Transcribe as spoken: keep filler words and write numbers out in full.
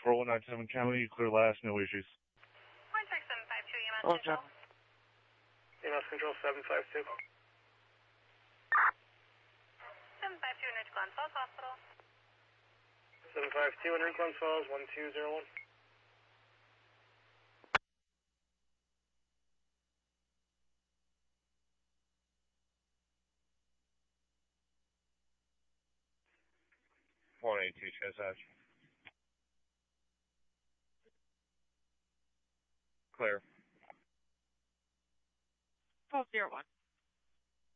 four one nine seven County, clear last, no issues. one six seven five two, E M S Oh, control. E M S control seven five two. seven five two, Enrich Glens Falls Hospital. seven five two, Enrich Glens Falls, one two zero one. one eighty-two, Chesach. Clear. twelve zero one.